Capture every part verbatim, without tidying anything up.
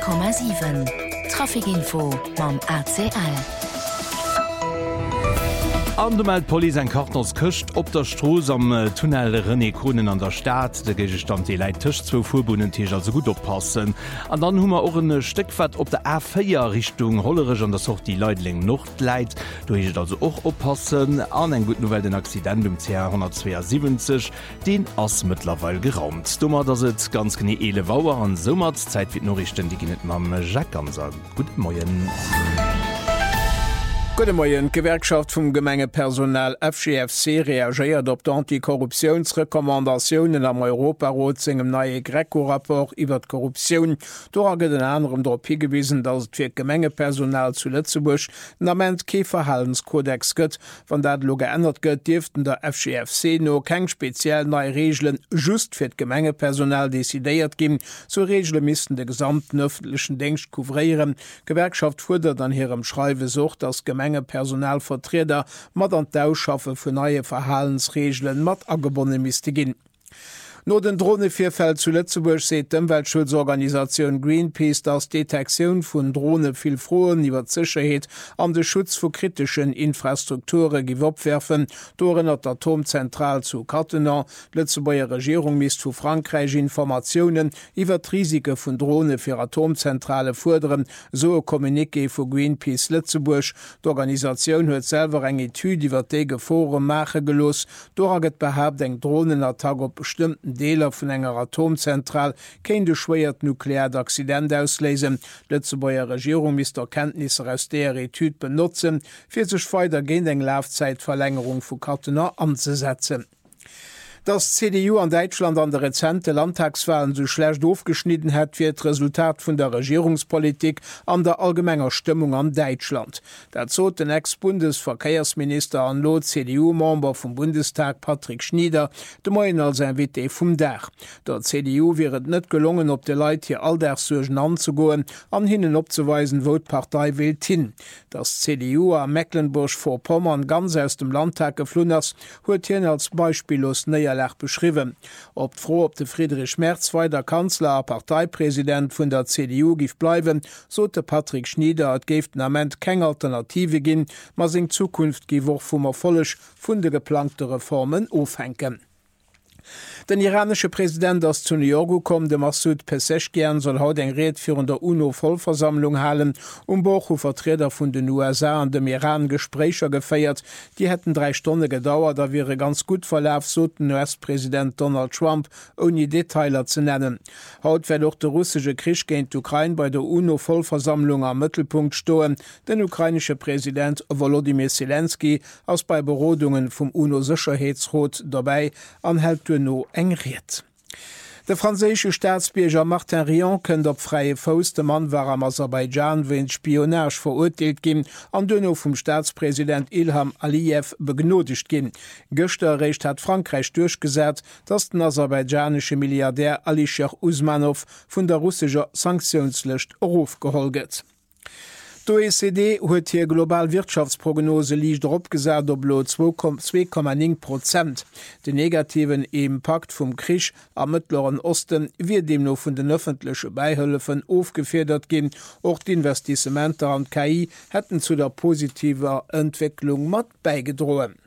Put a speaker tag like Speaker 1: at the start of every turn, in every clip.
Speaker 1: Komma sieben Trafikinfo mam A C L.
Speaker 2: An de Poli en Kartners köcht op der Stroos am äh, Tunnel René Kronen an der Staat, de Gegestand de Leiit Tëcht zwo Fubunnentech also gut oppassen. An dann hummer och een Steckwat op der A vier Richtung hollerech an der soch die Leutling Nocht leit. Du higet also och oppassen an eng gut Novel den Accident um C hundertsiebenundsiebzig, den ass mittlerwe geraumt. Dummer dat et ganz gene ele Wauer an Summert Zeit wie Norrichten die ginnet mam Jack an sagen. Gut Moien.
Speaker 3: Gute Morgen. Gewerkschaft vom Gemengepersonal F G F C reagiert op d'Antikorruptionsrekommandationen am Europarot engem neue Greco-Rapport iwwer Korruption. Dora gët den anderem darauf hingewiesen, dass es fir Gemengepersonal zu Lützeburg nament Käferhallenskodex gëtt, van dat lo geändert gëtt, dürften der F G F C no keng speziell neue Regeln just fir d Gemengepersonal desideiert gin, so Regeln missten de gesamten öffentlichen Dienst kouvrieren. Gewerkschaft fordert an ihrem Schreibe sucht, dass Gemenge Personalvertreter mat an d'Ausschaffe vun neue Verhalensregeln mat agebonne miste ginn. No den Drohnevierfeld zu Lützeburg seet d'Umweltschutzorganisation Greenpeace, dass Detektion vun Drohne viel frohen iwwer Sicherheet an de Schutz vu kritischen Infrastrukture giwopwerfen, dorennnert Atomzentral zu Cattenom. Lützeburger Regierung misst vu Frankreich Informationen iwwer Risike vun Drohne fir Atomzentrale forderen, so Kommuniqué vu Greenpeace Lützeburg. D'Organisation huet selber eng Etude iwwer de Geforen mache gelos, dora gëtt behaupt eng Drohnenattack op bestimmten Deler vun enger Atomzentral kein de schwéiert Nukleardaccident auslesen. Lützeburger Regierung mis Erkenntnisse aus der Etude benutzen, fir sech weiter gen eng Laufzeitverlängerung vu Cattenom anzusetzen. Das C D U an Deutschland an der rezente Landtagswahlen so schlecht aufgeschnitten hat, wird Resultat von der Regierungspolitik an der allgemeiner Stimmung an Deutschland. Dazu den Ex-Bundesverkehrsminister an Lo C D U-Member vom Bundestag Patrick Schnieder, de Moin als ein W T vom Dach. Der C D U wäre net gelungen, op de Leute hier alldachsurgen anzugehen, an hinnen abzuweisen, wo die Partei wählt hin. Das C D U am Mecklenburg-Vorpommern ganz aus dem Landtag geflunners, huet hier als beispiellos näher beschrieben. Ob froh ob de Friedrich Merz weiter Kanzler Parteipräsident vun der C D U gif bleiben, so de Patrick Schnieder hat geft amment keng Alternative gin, ma seg Zukunft giwoch vum erfollech vun de geplante Reformen ofhenken. Den iranische Präsident aus zu New York kom, de Massoud Pezeshkian soll haut eng Red für der UNO-Vollversammlung halen, um Bochu Vertreter vun den U S A an dem Iran Gesprächer gefeiert. Die hätten drei Stunden gedauert, da wäre ganz gut verlauf, so den U S-Präsident Donald Trump, ohne Detailer zu nennen. Haut wär doch der russische Krieg gegen die Ukraine bei der UNO-Vollversammlung am Mittelpunkt stohen. Den ukrainische Präsident Volodymyr Zelensky aus bei Berodungen vom UNO-Sicherheitsrat dabei anhält no engriert. Der französische Staatsbürger Martin Rion kennt op freie Faus, de Mann war am Aserbaidschan wegen Spionage verurteilt gin, an Dönno vom Staatspräsident Ilham Aliyev begnodigt gin. Gösterrecht hat Frankreich durchgesetzt, dass den aserbaidschanische Milliardär Alisher Usmanov von der russischer Sanktionslist aufgeholget. Die O E C D huet hier global Wirtschaftsprognose liegt opgesat op lo zwei Komma neun Prozent. Den negativen Impact vum Krieg am Mittleren Osten wird dem noch vun den öffentliche Beihilfen aufgefordert gin. Auch die Investissementer an K I hätten zu der positiver Entwicklung mat beigedrohen.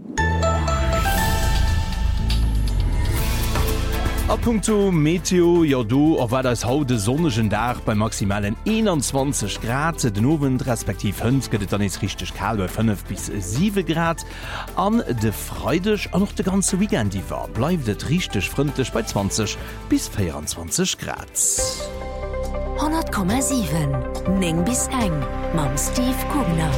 Speaker 2: A Punkto Meteo, ja du, a war das haute sonnigen Tag bei maximalen einundzwanzig Grad, den Abend respektiv fünf, geht dann ist richtig kalt bei fünf bis sieben Grad. An de Freitag, an noch de ganze Weekend, die war, bleibt es richtig freundlich bei zwanzig bis vierundzwanzig Grad.
Speaker 1: hundert Komma sieben Ning bis eng, mam Steve Kugner.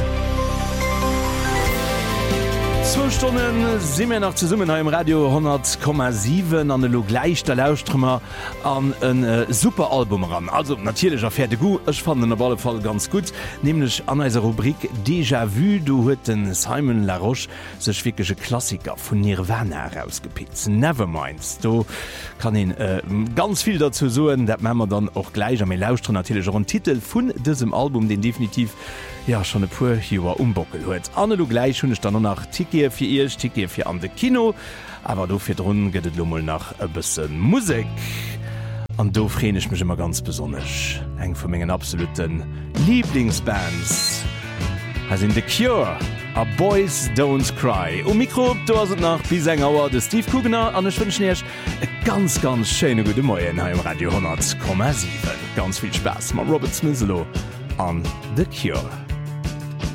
Speaker 2: Zwei Stunden sind wir noch zusammen im Radio hundert Komma sieben an den gleich der Lauströmer an ein äh, super Album ran. Also natürlich erfährt gut, ich fand den auf alle Fall ganz gut, nämlich an dieser Rubrik Déjà Vu, du hast den Simon Laroche sich wirkliche Klassiker von Nirvana herausgepickt. Nevermind, du kann ihn äh, ganz viel dazu sagen, das machen wir dann auch gleich am Laustrer natürlich auch einen Titel von diesem Album, den definitiv ja schon ein paar Jahre umbockelt hat. Anne, du gleich schon ist dann noch nach Ticket für ihr, Ticket für an de Kino, aber du für drunten geht es mal nach ein bisschen Musik. an do freen ich mich immer ganz besonders. Eng vu mengen absoluten Lieblingsbands. As in The Cure, a Boys Don't Cry. O Mikro do as nach bis enger de Steve Kugener an schwënschnech e ganz ganz schöne gute Moien ha im Radio hundert Komma sieben. Ganz viel Spaß ma Robert Smithelo an The Cure.